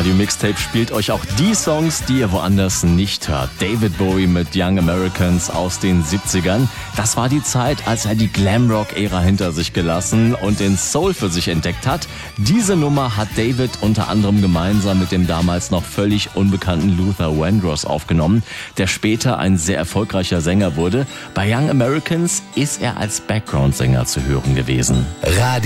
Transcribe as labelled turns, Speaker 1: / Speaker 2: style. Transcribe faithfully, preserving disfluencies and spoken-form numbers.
Speaker 1: Radio Mixtape spielt euch auch die Songs, die ihr woanders nicht hört. David Bowie mit Young Americans aus den siebzigern. Das war die Zeit, als er die Glamrock-Ära hinter sich gelassen und den Soul für sich entdeckt hat. Diese Nummer hat David unter anderem gemeinsam mit dem damals noch völlig unbekannten Luther Vandross aufgenommen, der später ein sehr erfolgreicher Sänger wurde. Bei Young Americans ist er als Background-Sänger zu hören gewesen.
Speaker 2: Radio